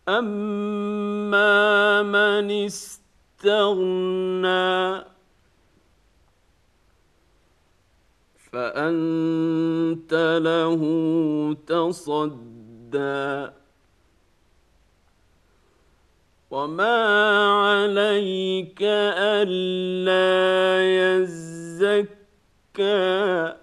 أما من استغنى فأنت له تصدى وما عليك ألا يزكى